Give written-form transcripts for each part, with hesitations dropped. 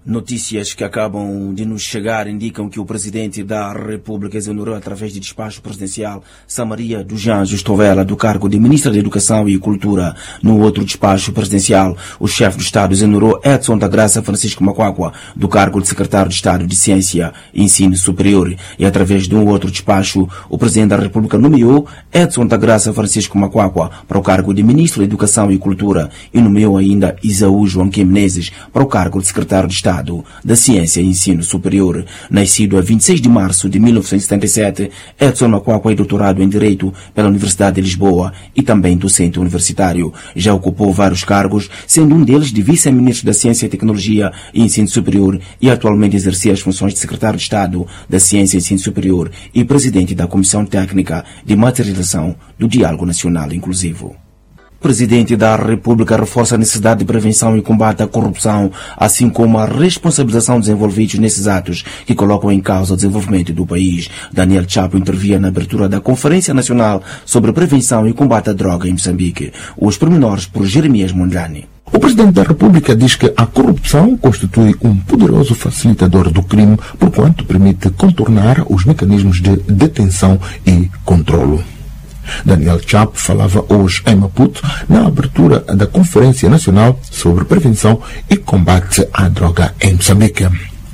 Notícias que acabam de nos chegar indicam que o Presidente da República exonerou através de despacho presidencial Samaria dos Anjos Tovela do cargo de Ministra da Educação e Cultura. No outro despacho presidencial, o chefe do Estado exonerou Edson da Graça Francisco Macuacua do cargo de Secretário de Estado de Ciência e Ensino Superior. E através de um outro despacho, o Presidente da República nomeou Edson da Graça Francisco Macuacua para o cargo de Ministro da Educação e Cultura e nomeou ainda Isaú Joaquim Menezes para o cargo de Secretário de Estado da Ciência e Ensino Superior. Nascido a 26 de março de 1977, Edson Macuacua é doutorado em Direito pela Universidade de Lisboa e também docente universitário. Já ocupou vários cargos, sendo um deles de Vice-Ministro da Ciência, Tecnologia e Ensino Superior e atualmente exerce as funções de Secretário de Estado da Ciência e Ensino Superior e Presidente da Comissão Técnica de Materialização do Diálogo Nacional Inclusivo. O Presidente da República reforça a necessidade de prevenção e combate à corrupção, assim como a responsabilização dos envolvidos nesses atos que colocam em causa o desenvolvimento do país. Daniel Chapo intervia na abertura da Conferência Nacional sobre Prevenção e Combate à Droga em Moçambique. Os pormenores por Jeremias Mondlane. O Presidente da República diz que a corrupção constitui um poderoso facilitador do crime, porquanto permite contornar os mecanismos de detenção e controlo. Daniel Chapo falava hoje em Maputo na abertura da Conferência Nacional sobre Prevenção e Combate à Droga em Moçambique.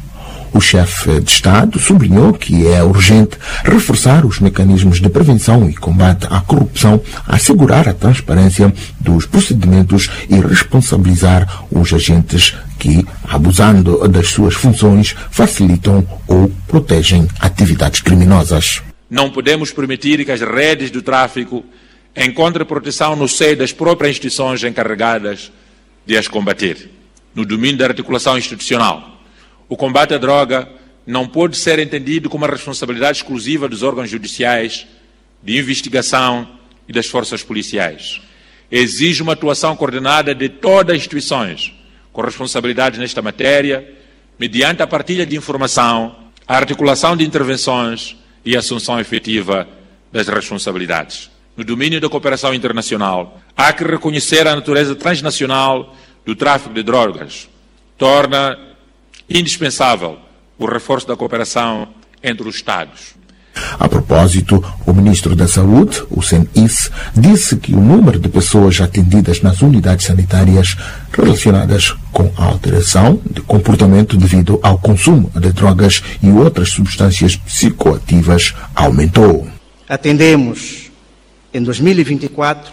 O chefe de Estado sublinhou que é urgente reforçar os mecanismos de prevenção e combate à corrupção, assegurar a transparência dos procedimentos e responsabilizar os agentes que, abusando das suas funções, facilitam ou protegem atividades criminosas. Não podemos permitir que as redes do tráfico encontrem proteção no seio das próprias instituições encarregadas de as combater. No domínio da articulação institucional, o combate à droga não pode ser entendido como uma responsabilidade exclusiva dos órgãos judiciais, de investigação e das forças policiais. Exige uma atuação coordenada de todas as instituições com responsabilidades nesta matéria, mediante a partilha de informação, a articulação de intervenções e a assunção efetiva das responsabilidades. No domínio da cooperação internacional, há que reconhecer a natureza transnacional do tráfico de drogas. Torna indispensável o reforço da cooperação entre os Estados. A propósito, o Ministro da Saúde, o CNIS, disse que o número de pessoas atendidas nas unidades sanitárias relacionadas com a alteração de comportamento devido ao consumo de drogas e outras substâncias psicoativas aumentou. Atendemos, em 2024,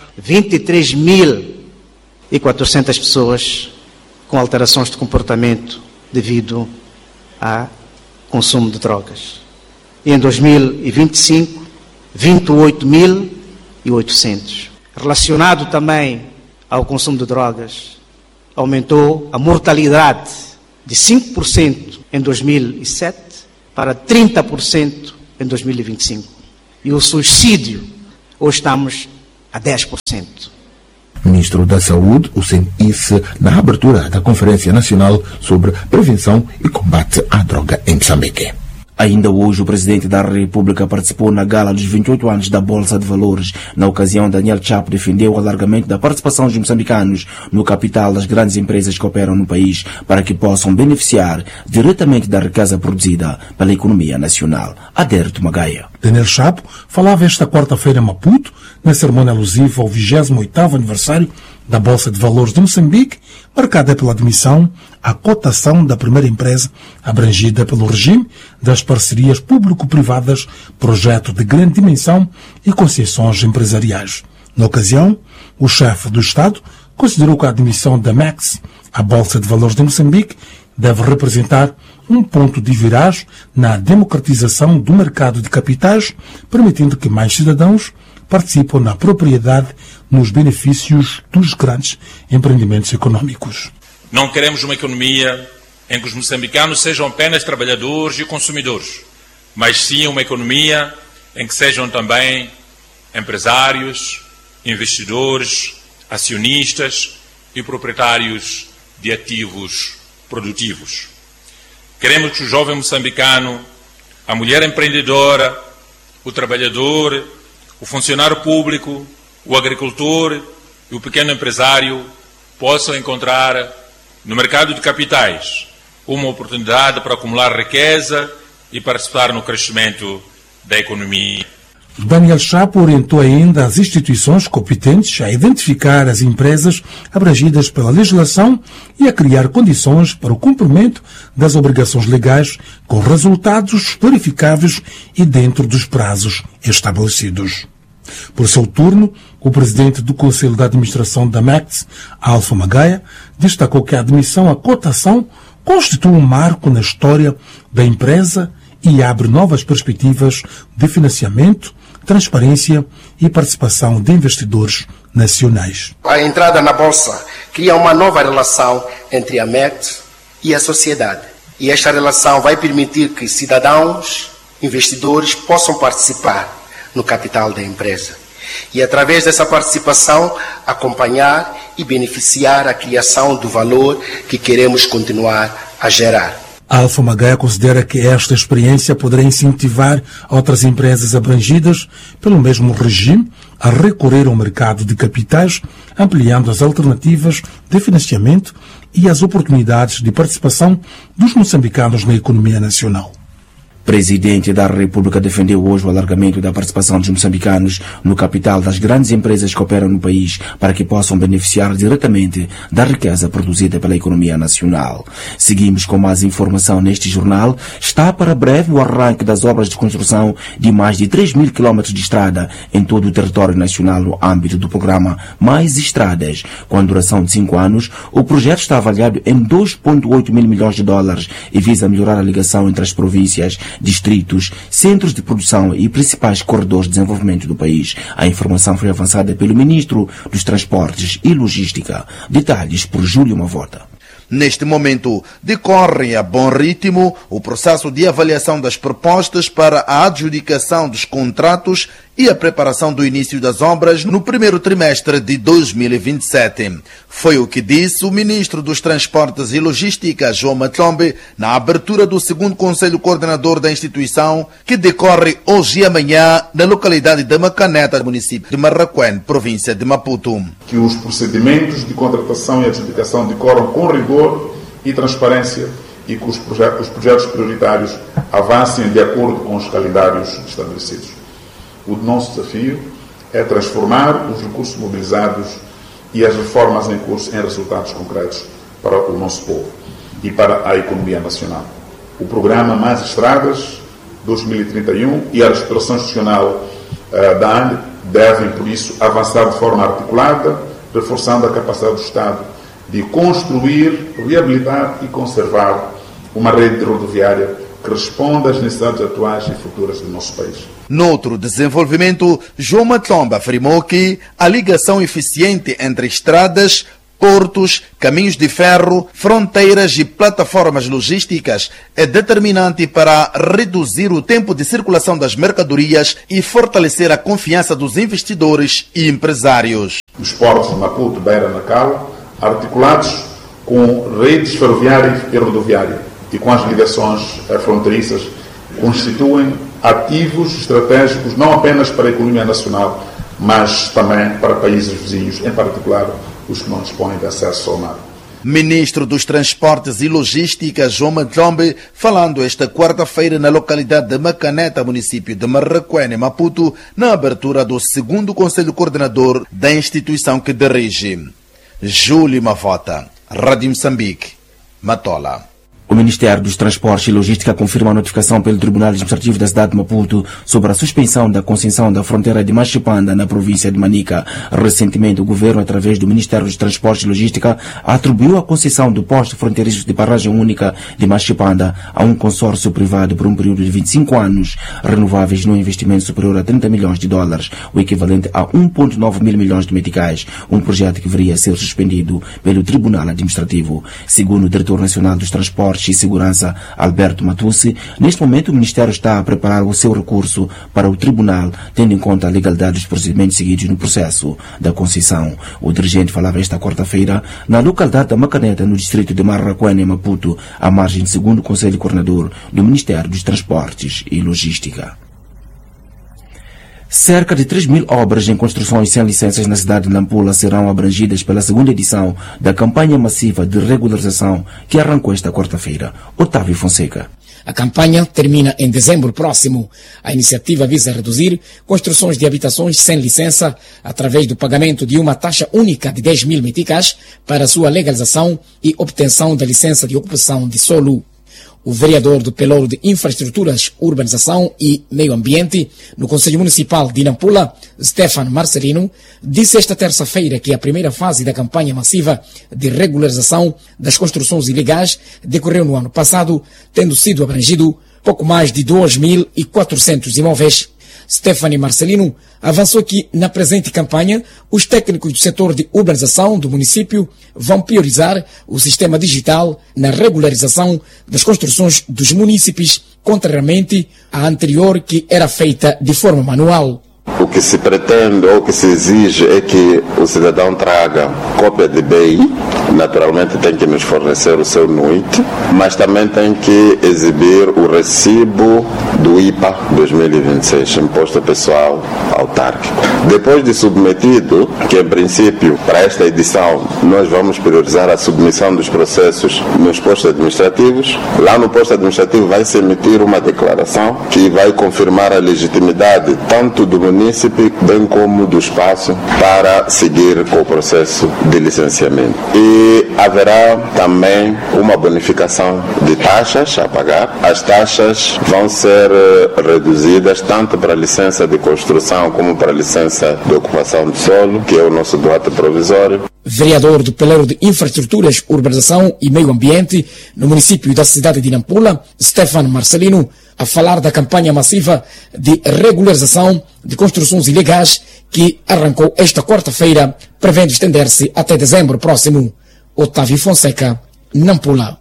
23.400 pessoas com alterações de comportamento devido ao consumo de drogas. E em 2025, 28.800. Relacionado também ao consumo de drogas, aumentou a mortalidade de 5% em 2007 para 30% em 2025. E o suicídio, hoje estamos a 10%. Ministro da Saúde, o CNIS, na abertura da Conferência Nacional sobre Prevenção e Combate à Droga em Moçambique. Ainda hoje, o Presidente da República participou na gala dos 28 anos da Bolsa de Valores. Na ocasião, Daniel Chapo defendeu o alargamento da participação dos moçambicanos no capital das grandes empresas que operam no país para que possam beneficiar diretamente da riqueza produzida pela economia nacional. Adérito Magaia. Daniel Chapo falava esta quarta-feira em Maputo, na cerimônia alusiva ao 28º aniversário da Bolsa de Valores de Moçambique, marcada pela admissão à cotação da primeira empresa abrangida pelo regime das parcerias público-privadas, projeto de grande dimensão e concessões empresariais. Na ocasião, o chefe do Estado considerou que a admissão da MEX à Bolsa de Valores de Moçambique deve representar um ponto de viragem na democratização do mercado de capitais, permitindo que mais cidadãos participam na propriedade nos benefícios dos grandes empreendimentos econômicos. Não queremos uma economia em que os moçambicanos sejam apenas trabalhadores e consumidores, mas sim uma economia em que sejam também empresários, investidores, acionistas e proprietários de ativos produtivos. Queremos que o jovem moçambicano, a mulher empreendedora, o trabalhador, o funcionário público, o agricultor e o pequeno empresário possam encontrar no mercado de capitais uma oportunidade para acumular riqueza e participar no crescimento da economia. Daniel Chapo orientou ainda as instituições competentes a identificar as empresas abrangidas pela legislação e a criar condições para o cumprimento das obrigações legais com resultados verificáveis e dentro dos prazos estabelecidos. Por seu turno, o presidente do Conselho de Administração da MECTS, Alfa Magaia, destacou que a admissão à cotação constitui um marco na história da empresa e abre novas perspectivas de financiamento, transparência e participação de investidores nacionais. A entrada na Bolsa cria uma nova relação entre a MECT e a sociedade. E esta relação vai permitir que cidadãos, investidores possam participar no capital da empresa. E através dessa participação acompanhar e beneficiar a criação do valor que queremos continuar a gerar. Alfa Magaia considera que esta experiência poderá incentivar outras empresas abrangidas pelo mesmo regime a recorrer ao mercado de capitais, ampliando as alternativas de financiamento e as oportunidades de participação dos moçambicanos na economia nacional. O presidente da República defendeu hoje o alargamento da participação dos moçambicanos no capital das grandes empresas que operam no país para que possam beneficiar diretamente da riqueza produzida pela economia nacional. Seguimos com mais informação neste jornal. Está para breve o arranque das obras de construção de mais de 3.000 quilómetros de estrada em todo o território nacional no âmbito do programa Mais Estradas. Com a duração de 5 anos, o projeto está avaliado em 2,8 mil milhões de dólares e visa melhorar a ligação entre as províncias, distritos, centros de produção e principais corredores de desenvolvimento do país. A informação foi avançada pelo ministro dos Transportes e Logística. Detalhes por Júlio Mavota. Neste momento, decorre a bom ritmo o processo de avaliação das propostas para a adjudicação dos contratos e a preparação do início das obras no primeiro trimestre de 2027. Foi o que disse o ministro dos Transportes e Logística, João Matlombe, na abertura do segundo Conselho Coordenador da instituição, que decorre hoje e amanhã na localidade de Macaneta, município de Marraquém, província de Maputo. Que os procedimentos de contratação e adjudicação decorram com rigor e transparência e que os projetos prioritários avancem de acordo com os calendários estabelecidos. O nosso desafio é transformar os recursos mobilizados e as reformas em curso em resultados concretos para o nosso povo e para a economia nacional. O programa Mais Estradas 2031 e a restauração institucional da ANDE devem, por isso, avançar de forma articulada, reforçando a capacidade do Estado de construir, reabilitar e conservar uma rede rodoviária que responda às necessidades atuais e futuras do nosso país. Noutro desenvolvimento, João Matlombe afirmou que a ligação eficiente entre estradas, portos, caminhos de ferro, fronteiras e plataformas logísticas é determinante para reduzir o tempo de circulação das mercadorias e fortalecer a confiança dos investidores e empresários. Os portos de Maputo, Beira, Nacala, articulados com redes ferroviária e rodoviária e com as ligações fronteiriças, constituem ativos estratégicos não apenas para a economia nacional, mas também para países vizinhos, em particular os que não dispõem de acesso ao mar. Ministro dos Transportes e Logística, João Matlombe, falando esta quarta-feira na localidade de Macaneta, município de Marraquém, em Maputo, na abertura do segundo Conselho Coordenador da instituição que dirige. Júlio Mavota, Rádio Moçambique, Matola. O Ministério dos Transportes e Logística confirma a notificação pelo Tribunal Administrativo da cidade de Maputo sobre a suspensão da concessão da fronteira de Machipanda na província de Manica. Recentemente, o governo, através do Ministério dos Transportes e Logística, atribuiu a concessão do posto fronteiriço de barragem única de Machipanda a um consórcio privado por um período de 25 anos, renováveis num investimento superior a 30 milhões de dólares, o equivalente a 1,9 mil milhões de meticais, um projeto que deveria ser suspendido pelo Tribunal Administrativo. Segundo o Diretor Nacional dos Transportes e Segurança, Alberto Matussi, neste momento o Ministério está a preparar o seu recurso para o Tribunal, tendo em conta a legalidade dos procedimentos seguidos no processo da concessão. O dirigente falava esta quarta-feira na localidade da Macaneta, no distrito de Marraquém, em Maputo, à margem do segundo Conselho Coordenador do Ministério dos Transportes e Logística. Cerca de 3.000 obras em construções sem licenças na cidade de Nampula serão abrangidas pela segunda edição da campanha massiva de regularização que arrancou esta quarta-feira. Otávio Fonseca. A campanha termina em dezembro próximo. A iniciativa visa reduzir construções de habitações sem licença através do pagamento de uma taxa única de 10.000 meticais para sua legalização e obtenção da licença de ocupação de solo. O vereador do Pelouro de Infraestruturas, Urbanização e Meio Ambiente, no Conselho Municipal de Nampula, Stefano Marcelino, disse esta terça-feira que a primeira fase da campanha massiva de regularização das construções ilegais decorreu no ano passado, tendo sido abrangido pouco mais de 2.400 imóveis. Stefano Marcelino avançou que, na presente campanha, os técnicos do setor de urbanização do município vão priorizar o sistema digital na regularização das construções dos munícipes, contrariamente à anterior que era feita de forma manual. O que se pretende ou o que se exige é que o cidadão traga cópia de BI, naturalmente tem que nos fornecer o seu NUIT, mas também tem que exibir o recibo do IPA 2026, Imposto Pessoal Autárquico. Depois de submetido, que em princípio para esta edição nós vamos priorizar a submissão dos processos nos postos administrativos, lá no posto administrativo vai se emitir uma declaração que vai confirmar a legitimidade tanto do município bem como do espaço para seguir com o processo de licenciamento. E haverá também uma bonificação de taxas a pagar. As taxas vão ser reduzidas tanto para a licença de construção como para a licença de ocupação de solo, que é o nosso debate provisório. Vereador do Pelouro de Infraestruturas, Urbanização e Meio Ambiente, no município da cidade de Nampula, Stefano Marcelino, a falar da campanha massiva de regularização de construções ilegais que arrancou esta quarta-feira, prevendo estender-se até dezembro próximo. Otávio Fonseca, Nampula.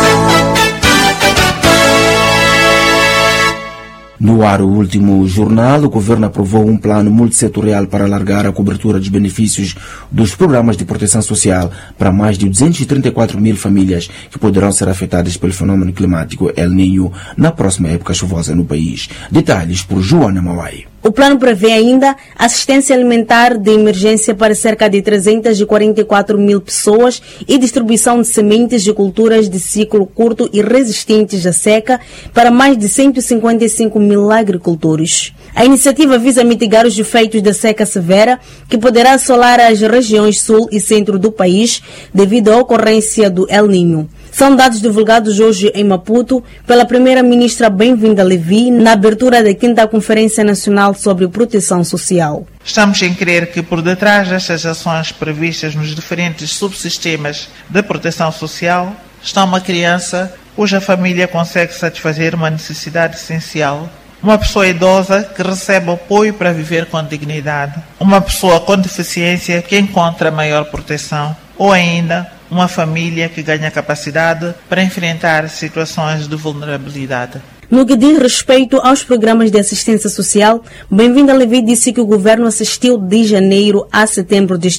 No ar, o último jornal, o governo aprovou um plano multissetorial para alargar a cobertura dos benefícios dos programas de proteção social para mais de 234 mil famílias que poderão ser afetadas pelo fenômeno climático El Niño na próxima época chuvosa no país. Detalhes por Joana Mawai. O plano prevê ainda assistência alimentar de emergência para cerca de 344 mil pessoas e distribuição de sementes de culturas de ciclo curto e resistentes à seca para mais de 155 mil agricultores. A iniciativa visa mitigar os efeitos da seca severa que poderá assolar as regiões sul e centro do país devido à ocorrência do El Niño. São dados divulgados hoje em Maputo pela primeira-ministra Bem-vinda Levi na abertura da 5ª Conferência Nacional sobre Proteção Social. Estamos em crer que por detrás destas ações previstas nos diferentes subsistemas de proteção social está uma criança cuja família consegue satisfazer uma necessidade essencial, uma pessoa idosa que recebe apoio para viver com dignidade, uma pessoa com deficiência que encontra maior proteção ou ainda uma família que ganha capacidade para enfrentar situações de vulnerabilidade. No que diz respeito aos programas de assistência social, Bem-vinda Levi disse que o governo assistiu de janeiro a setembro deste